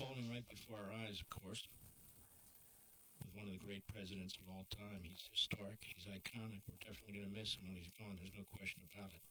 unfolding right before our eyes, of course, with one of the great presidents of all time. He's historic. He's iconic. We're definitely going to miss him when he's gone. There's no question about it.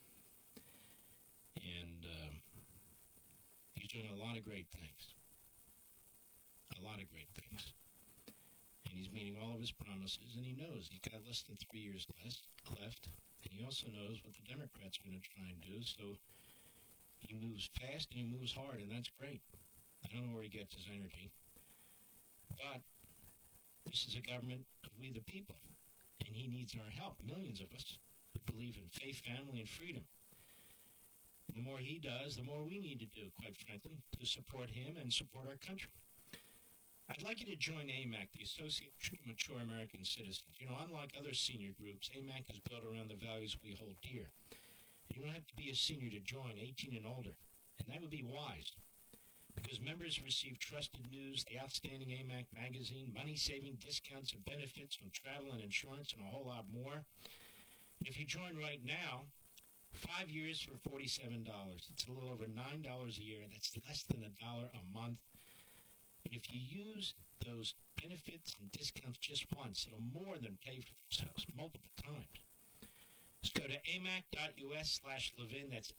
And he's doing a lot of great things. A lot of great things. And he's meeting all of his promises, and he knows he's got less than 3 years left. And he also knows what the Democrats are going to try and do, so he moves fast and he moves hard, and that's great. I don't know where he gets his energy. But this is a government of we the people, and he needs our help, millions of us who believe in faith, family, and freedom. The more he does, the more we need to do, quite frankly, to support him and support our country. I'd like you to join AMAC, the Association of Mature American Citizens. You know, unlike other senior groups, AMAC is built around the values we hold dear. You don't have to be a senior to join, 18 and older, and that would be wise, because members receive trusted news, the outstanding AMAC magazine, money-saving discounts and benefits on travel and insurance, and a whole lot more. And if you join right now, 5 years for $47. It's a little over $9 a year. That's less than $1 a month. And if you use those benefits and discounts just once, it'll more than pay for themselves multiple times. Just go to amac.us/Levin. That's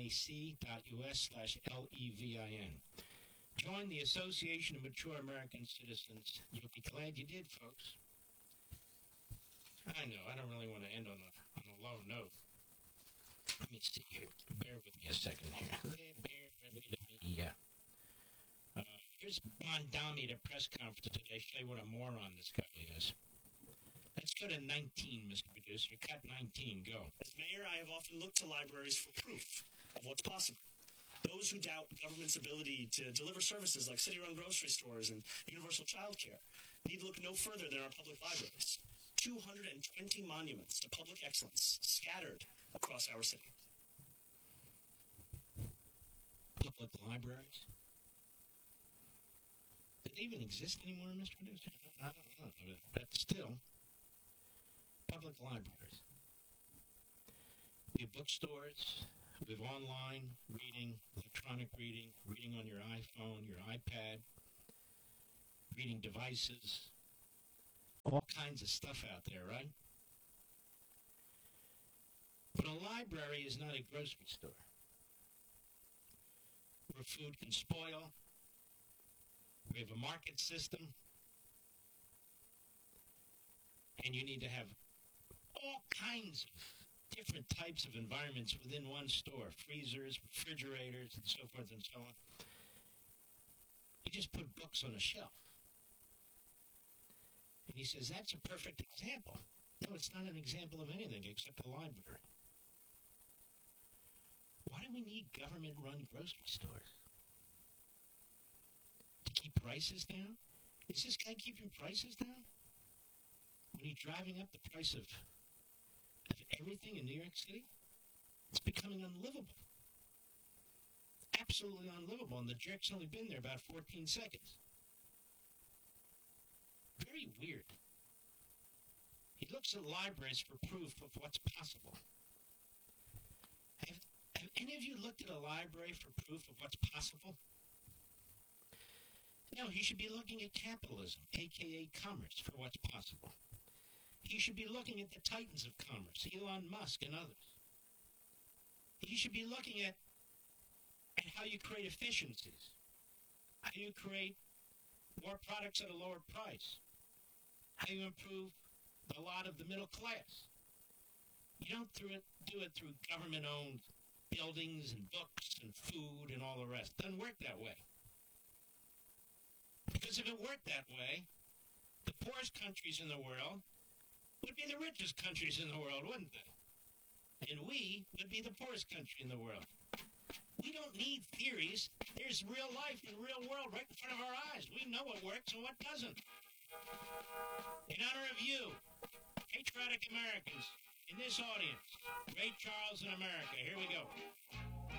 amac.us/LEVIN. Join the Association of Mature American Citizens. You'll be glad you did, folks. I know, I don't really want to end on a low note. Let me see here. Bear with me a second here. Bear with me. Yeah. Here's Mondami at a press conference today. Show you what a moron this guy is. Let's go to 19, Mr. Producer. Cut 19. Go. As mayor, I have often looked to libraries for proof of what's possible. Those who doubt government's ability to deliver services like city-run grocery stores and universal child care need look no further than our public libraries. 220 monuments to public excellence scattered across our city. Public libraries? Do they even exist anymore, Mr. Producer? I don't know, but still, public libraries. We have bookstores, we have online reading, electronic reading, reading on your iPhone, your iPad, reading devices, all kinds of stuff out there, right? But a library is not a grocery store where food can spoil. We have a market system, and you need to have all kinds of different types of environments within one store, freezers, refrigerators, and so forth and so on. You just put books on a shelf. And he says, that's a perfect example. No, it's not an example of anything except a library. Why do we need government-run grocery stores? To keep prices down? Is this guy keeping prices down? When he's driving up the price of everything in New York City? It's becoming unlivable. Absolutely unlivable, and the jerk's only been there about 14 seconds. Very weird. He looks at libraries for proof of what's possible. Have any of you looked at a library for proof of what's possible? No, he should be looking at capitalism, a.k.a. commerce, for what's possible. He should be looking at the titans of commerce, Elon Musk and others. He should be looking at how you create efficiencies, how you create more products at a lower price, how you improve the lot of the middle class. You don't do it through government-owned buildings and books and food and all the rest. It doesn't work that way. Because if it worked that way, the poorest countries in the world would be the richest countries in the world, wouldn't they? And we would be the poorest country in the world. We don't need theories. There's real life in the real world right in front of our eyes. We know what works and what doesn't. In honor of you, patriotic Americans, in this audience, Ray Charles in America, here we go.